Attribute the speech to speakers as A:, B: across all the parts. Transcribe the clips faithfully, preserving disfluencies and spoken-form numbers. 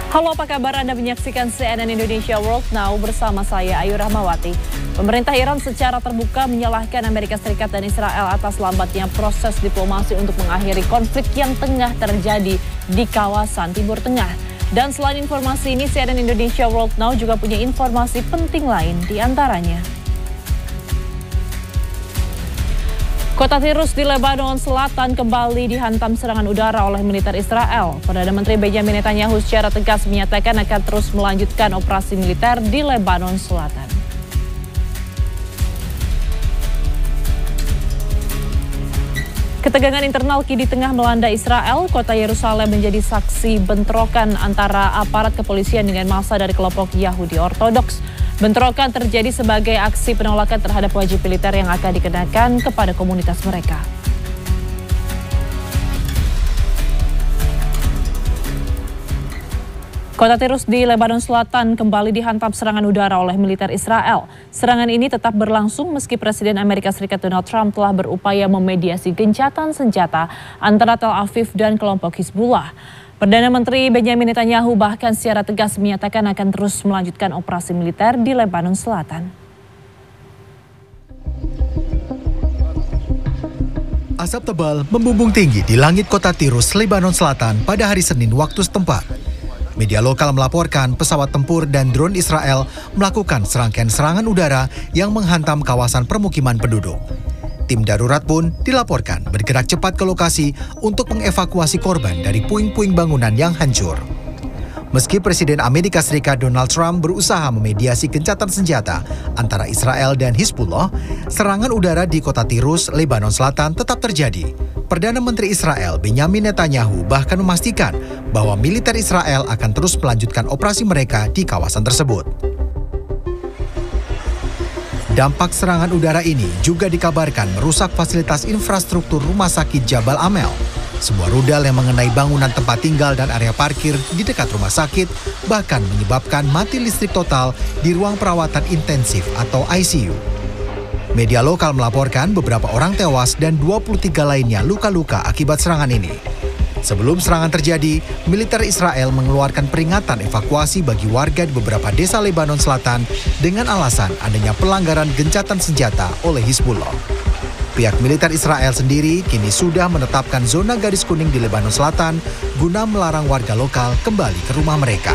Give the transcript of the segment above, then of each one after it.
A: Halo, apa kabar? Anda menyaksikan C N N Indonesia World Now bersama saya Ayu Rahmawati. Pemerintah Iran secara terbuka menyalahkan Amerika Serikat dan Israel atas lambatnya proses diplomasi untuk mengakhiri konflik yang tengah terjadi di kawasan Timur Tengah. Dan selain informasi ini, C N N Indonesia World Now juga punya informasi penting lain, di antaranya Kota Tirus di Lebanon Selatan kembali dihantam serangan udara oleh militer Israel. Perdana Menteri Benjamin Netanyahu secara tegas menyatakan akan terus melanjutkan operasi militer di Lebanon Selatan. Ketegangan internal kini tengah melanda Israel. Kota Yerusalem menjadi saksi bentrokan antara aparat kepolisian dengan massa dari kelompok Yahudi Ortodoks. Bentrokan terjadi sebagai aksi penolakan terhadap wajib militer yang akan dikenakan kepada komunitas mereka. Kota Tirus di Lebanon Selatan kembali dihantam serangan udara oleh militer Israel. Serangan ini tetap berlangsung meski Presiden Amerika Serikat Donald Trump telah berupaya memediasi gencatan senjata antara Tel Aviv dan kelompok Hizbullah. Perdana Menteri Benjamin Netanyahu bahkan secara tegas menyatakan akan terus melanjutkan operasi militer di Lebanon Selatan.
B: Asap tebal membumbung tinggi di langit kota Tirus, Lebanon Selatan pada hari Senin waktu setempat. Media lokal melaporkan pesawat tempur dan drone Israel melakukan serangkaian serangan udara yang menghantam kawasan permukiman penduduk. Tim darurat pun dilaporkan bergerak cepat ke lokasi untuk mengevakuasi korban dari puing-puing bangunan yang hancur. Meski Presiden Amerika Serikat Donald Trump berusaha memediasi gencatan senjata antara Israel dan Hizbullah, serangan udara di kota Tirus, Lebanon Selatan tetap terjadi. Perdana Menteri Israel Benjamin Netanyahu bahkan memastikan bahwa militer Israel akan terus melanjutkan operasi mereka di kawasan tersebut. Dampak serangan udara ini juga dikabarkan merusak fasilitas infrastruktur rumah sakit Jabal Amel. Sebuah rudal yang mengenai bangunan tempat tinggal dan area parkir di dekat rumah sakit bahkan menyebabkan mati listrik total di ruang perawatan intensif atau I C U. Media lokal melaporkan beberapa orang tewas dan dua puluh tiga lainnya luka-luka akibat serangan ini. Sebelum serangan terjadi, militer Israel mengeluarkan peringatan evakuasi bagi warga di beberapa desa Lebanon Selatan dengan alasan adanya pelanggaran gencatan senjata oleh Hizbullah. Pihak militer Israel sendiri kini sudah menetapkan zona garis kuning di Lebanon Selatan guna melarang warga lokal kembali ke rumah mereka.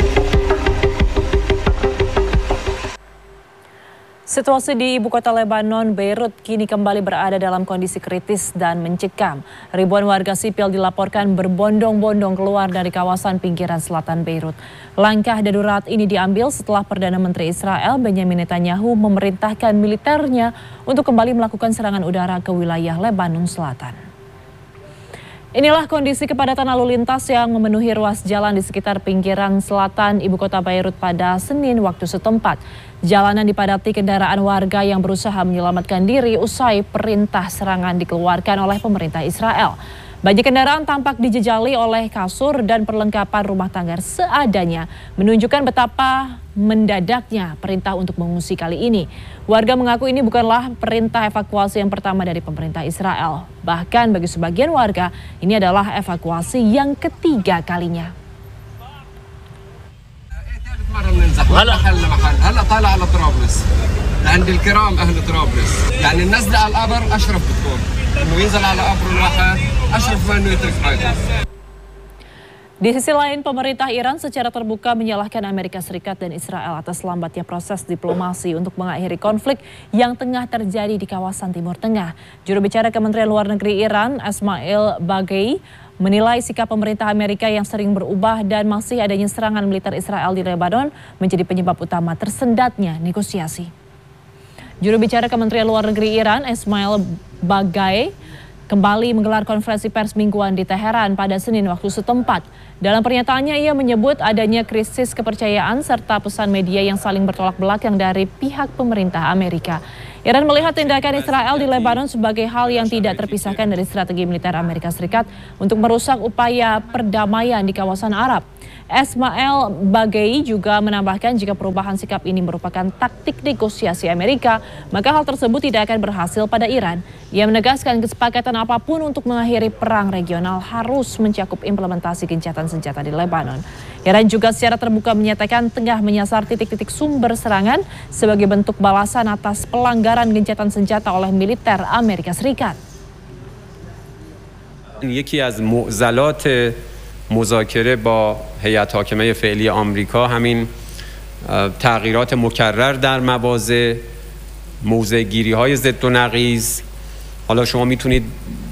A: Situasi di ibu kota Lebanon, Beirut, kini kembali berada dalam kondisi kritis dan mencekam. Ribuan warga sipil dilaporkan berbondong-bondong keluar dari kawasan pinggiran selatan Beirut. Langkah darurat ini diambil setelah Perdana Menteri Israel Benjamin Netanyahu memerintahkan militernya untuk kembali melakukan serangan udara ke wilayah Lebanon Selatan. Inilah kondisi kepadatan lalu lintas yang memenuhi ruas jalan di sekitar pinggiran selatan ibu kota Beirut pada Senin waktu setempat. Jalanan dipadati kendaraan warga yang berusaha menyelamatkan diri usai perintah serangan dikeluarkan oleh pemerintah Israel. Banyak kendaraan tampak dijejali oleh kasur dan perlengkapan rumah tangga seadanya, menunjukkan betapa mendadaknya perintah untuk mengungsi kali ini. Warga mengaku ini bukanlah perintah evakuasi yang pertama dari pemerintah Israel. Bahkan bagi sebagian warga, ini adalah evakuasi yang ketiga kalinya.
C: هلا حلنا محل هلا طالع على طرابلس عند الكرام اهل طرابلس يعني النزله على القبر اشرف بتكون انه ينزل على قبر الواحد اشرف ما انه يترك حياته.
A: Di sisi lain, pemerintah Iran secara terbuka menyalahkan Amerika Serikat dan Israel atas lambatnya proses diplomasi untuk mengakhiri konflik yang tengah terjadi di kawasan Timur Tengah. Juru bicara Kementerian Luar Negeri Iran, Ismail Baghai, menilai sikap pemerintah Amerika yang sering berubah dan masih adanya serangan militer Israel di Lebanon menjadi penyebab utama tersendatnya negosiasi. Juru bicara Kementerian Luar Negeri Iran, Ismail Baghai, kembali menggelar konferensi pers mingguan di Teheran pada Senin waktu setempat. Dalam pernyataannya, ia menyebut adanya krisis kepercayaan serta pesan media yang saling bertolak belakang dari pihak pemerintah Amerika. Iran melihat tindakan Israel di Lebanon sebagai hal yang tidak terpisahkan dari strategi militer Amerika Serikat untuk merusak upaya perdamaian di kawasan Arab. Ismail Baghei juga menambahkan jika perubahan sikap ini merupakan taktik negosiasi Amerika, maka hal tersebut tidak akan berhasil pada Iran. Ia menegaskan kesepakatan apapun untuk mengakhiri perang regional harus mencakup implementasi gencatan senjata di Lebanon. Iran juga secara terbuka menyatakan tengah menyasar titik-titik sumber serangan sebagai bentuk balasan atas pelanggaran gencatan senjata oleh militer Amerika Serikat.
D: یکی از معضلات مذاکره با هیئت حاکمه فعلی آمریکا همین تغییرات مکرر در مواضع، موضع‌گیری‌های ضد و نقیض. حالا شما میتونید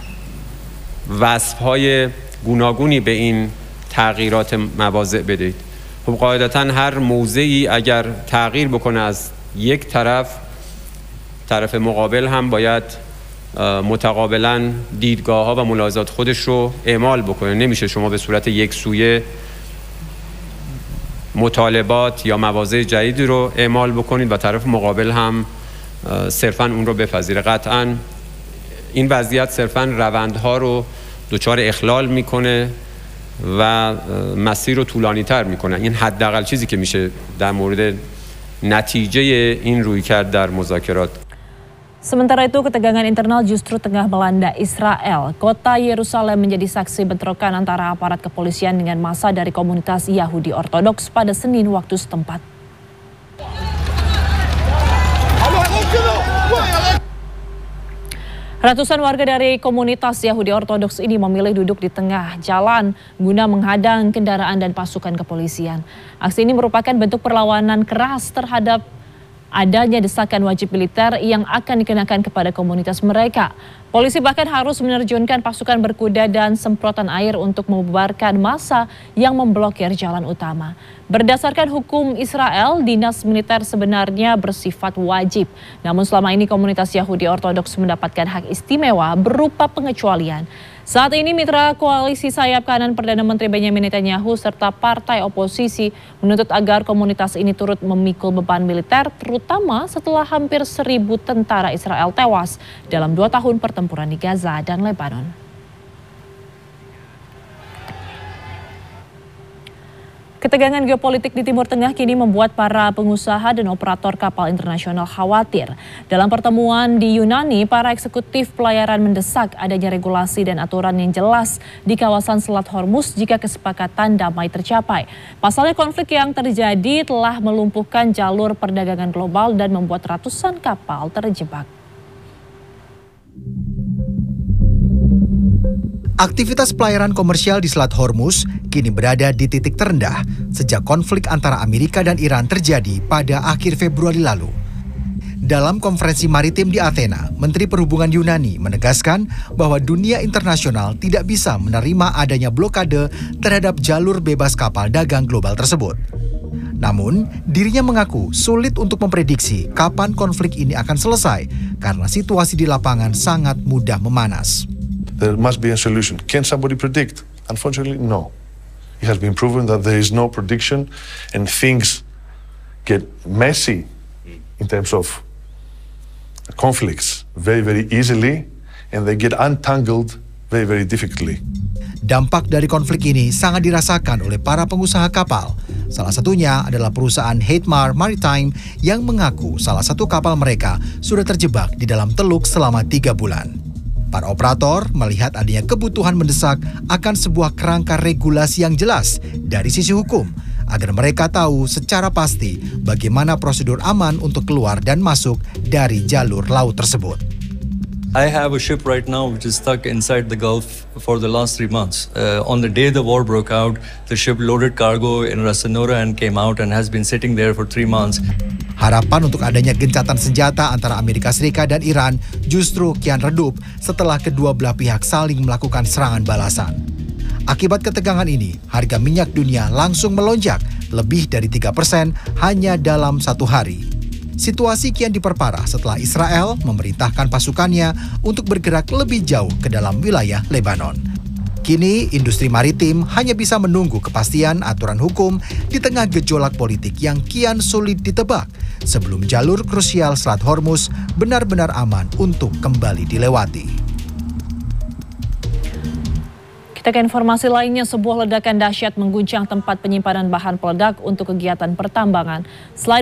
D: وصف‌های گوناگونی به این تغییرات مواضع بدید. خب قاعدتاً هر موضعی اگر تغییر بکنه از یک طرف، طرف مقابل هم باید متقابلا دیدگاه ها و ملاحظات خودش رو اعمال بکنه. نمیشه شما به صورت یک سویه مطالبات یا مواضع جدیدی رو اعمال بکنید و طرف مقابل هم صرفاً اون رو بپذیره. قطعاً این وضعیت صرفاً روندها رو دچار اخلال میکنه و مسیر رو طولانی تر میکنه. این حداقل چیزی که میشه در مورد نتیجه این رویکرد در مذاکرات.
A: Sementara itu, ketegangan internal justru tengah melanda Israel. Kota Yerusalem menjadi saksi bentrokan antara aparat kepolisian dengan massa dari komunitas Yahudi Ortodoks pada Senin waktu setempat. Ratusan warga dari komunitas Yahudi Ortodoks ini memilih duduk di tengah jalan guna menghadang kendaraan dan pasukan kepolisian. Aksi ini merupakan bentuk perlawanan keras terhadap adanya desakan wajib militer yang akan dikenakan kepada komunitas mereka. Polisi bahkan harus menerjunkan pasukan berkuda dan semprotan air untuk membubarkan massa yang memblokir jalan utama. Berdasarkan hukum Israel, dinas militer sebenarnya bersifat wajib. Namun selama ini komunitas Yahudi Ortodoks mendapatkan hak istimewa berupa pengecualian. Saat ini mitra koalisi sayap kanan Perdana Menteri Benjamin Netanyahu serta partai oposisi menuntut agar komunitas ini turut memikul beban militer, terutama setelah hampir seribu tentara Israel tewas dalam dua tahun pertempuran di Gaza dan Lebanon. Ketegangan geopolitik di Timur Tengah kini membuat para pengusaha dan operator kapal internasional khawatir. Dalam pertemuan di Yunani, para eksekutif pelayaran mendesak adanya regulasi dan aturan yang jelas di kawasan Selat Hormuz jika kesepakatan damai tercapai. Pasalnya konflik yang terjadi telah melumpuhkan jalur perdagangan global dan membuat ratusan kapal terjebak.
B: Aktivitas pelayaran komersial di Selat Hormuz kini berada di titik terendah sejak konflik antara Amerika dan Iran terjadi pada akhir Februari lalu. Dalam konferensi maritim di Athena, Menteri Perhubungan Yunani menegaskan bahwa dunia internasional tidak bisa menerima adanya blokade terhadap jalur bebas kapal dagang global tersebut. Namun, dirinya mengaku sulit untuk memprediksi kapan konflik ini akan selesai karena situasi di lapangan sangat mudah memanas.
E: There must be a solution. Can somebody predict? Unfortunately, no. It has been proven that there is no prediction and things get messy in terms of conflicts very, very easily and they get untangled very, very difficultly.
B: Dampak dari konflik ini sangat dirasakan oleh para pengusaha kapal. Salah satunya adalah perusahaan Heidmar Maritime yang mengaku salah satu kapal mereka sudah terjebak di dalam teluk selama tiga bulan. Para operator melihat adanya kebutuhan mendesak akan sebuah kerangka regulasi yang jelas dari sisi hukum agar mereka tahu secara pasti bagaimana prosedur aman untuk keluar dan masuk dari jalur laut tersebut.
F: I have a ship right now which is stuck inside the Gulf for the last three months. Uh, on the day the war broke out, the ship loaded cargo in Ras Tanura and came out and has been sitting there for three months.
B: Harapan untuk adanya gencatan senjata antara Amerika Serikat dan Iran justru kian redup setelah kedua belah pihak saling melakukan serangan balasan. Akibat ketegangan ini, harga minyak dunia langsung melonjak lebih dari tiga persen hanya dalam satu hari. Situasi kian diperparah setelah Israel memerintahkan pasukannya untuk bergerak lebih jauh ke dalam wilayah Lebanon. Kini, industri maritim hanya bisa menunggu kepastian aturan hukum di tengah gejolak politik yang kian sulit ditebak sebelum jalur krusial Selat Hormuz benar-benar aman untuk kembali dilewati.
A: Kita ke informasi lainnya, sebuah ledakan dahsyat mengguncang tempat penyimpanan bahan peledak untuk kegiatan pertambangan. Selain